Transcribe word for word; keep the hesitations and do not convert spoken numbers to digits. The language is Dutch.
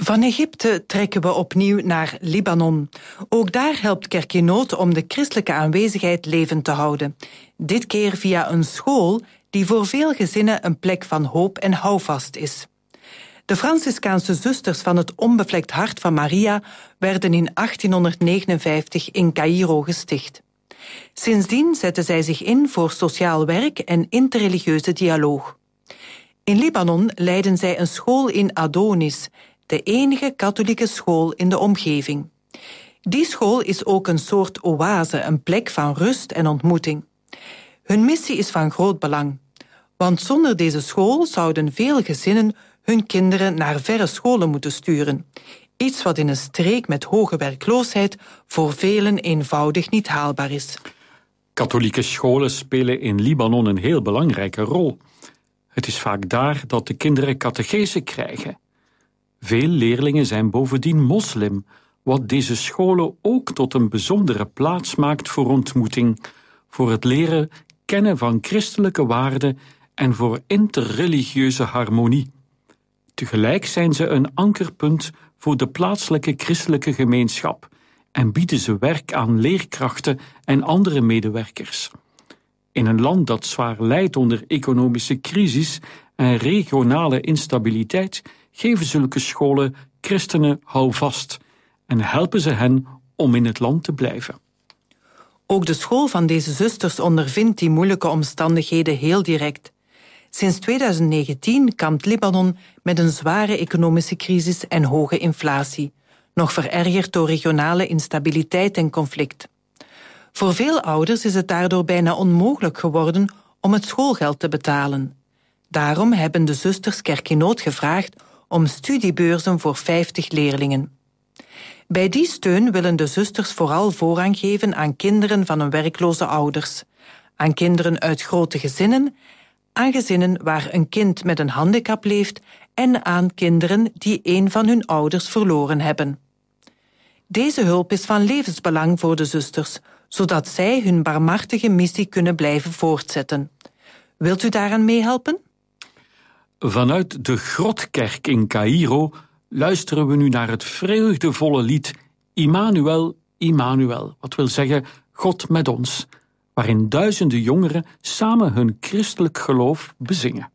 Van Egypte trekken we opnieuw naar Libanon. Ook daar helpt Kerk in Nood om de christelijke aanwezigheid levend te houden. Dit keer via een school die voor veel gezinnen een plek van hoop en houvast is. De Franciscaanse zusters van het Onbevlekt Hart van Maria werden in achttienhonderdnegenenvijftig in Caïro gesticht. Sindsdien zetten zij zich in voor sociaal werk en interreligieuze dialoog. In Libanon leiden zij een school in Adonis, de enige katholieke school in de omgeving. Die school is ook een soort oase, een plek van rust en ontmoeting. Hun missie is van groot belang, want zonder deze school zouden veel gezinnen hun kinderen naar verre scholen moeten sturen. Iets wat in een streek met hoge werkloosheid voor velen eenvoudig niet haalbaar is. Katholieke scholen spelen in Libanon een heel belangrijke rol. Het is vaak daar dat de kinderen catechese krijgen. Veel leerlingen zijn bovendien moslim, wat deze scholen ook tot een bijzondere plaats maakt voor ontmoeting, voor het leren kennen van christelijke waarden en voor interreligieuze harmonie. Tegelijk zijn ze een ankerpunt voor de plaatselijke christelijke gemeenschap en bieden ze werk aan leerkrachten en andere medewerkers. In een land dat zwaar lijdt onder economische crisis en regionale instabiliteit geven zulke scholen christenen houvast en helpen ze hen om in het land te blijven. Ook de school van deze zusters ondervindt die moeilijke omstandigheden heel direct. Sinds tweeduizend negentien kampt Libanon met een zware economische crisis en hoge inflatie, nog verergerd door regionale instabiliteit en conflict. Voor veel ouders is het daardoor bijna onmogelijk geworden om het schoolgeld te betalen. Daarom hebben de zusters Kerk in Nood gevraagd om studiebeurzen voor vijftig leerlingen. Bij die steun willen de zusters vooral voorrang geven aan kinderen van hun werkloze ouders, aan kinderen uit grote gezinnen, aan gezinnen waar een kind met een handicap leeft en aan kinderen die een van hun ouders verloren hebben. Deze hulp is van levensbelang voor de zusters, zodat zij hun barmhartige missie kunnen blijven voortzetten. Wilt u daaraan meehelpen? Vanuit de Grotkerk in Caïro luisteren we nu naar het vreugdevolle lied Immanuel, Immanuel, wat wil zeggen God met ons, waarin duizenden jongeren samen hun christelijk geloof bezingen.